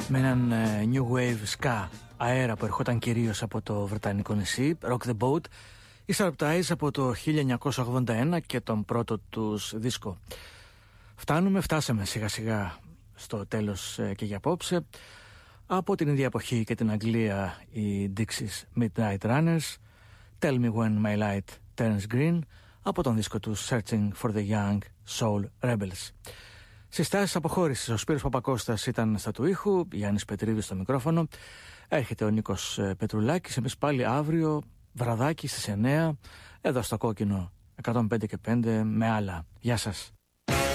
με έναν new wave ska αέρα που ερχόταν κυρίως από το βρετανικό νησί, Rock the Boat, οι Surprise από το 1981 και τον πρώτο τους δίσκο. Φτάσαμε σιγά σιγά στο τέλος και για απόψε. Από την ίδια εποχή και την Αγγλία, οι Dixies Midnight Runners, Tell Me When My Light Turns Green, από τον δίσκο τους Searching for the Young Soul Rebels. Συστάσεις αποχώρησης: ο Σπύρος Παπακώστας ήταν στα του ήχου, Γιάννης Πετρίδης στο μικρόφωνο, έρχεται ο Νίκος Πετρουλάκης. Εμείς πάλι αύριο βραδάκι στις 9 εδώ στο Κόκκινο 105 και 5 με άλλα. Γεια σας.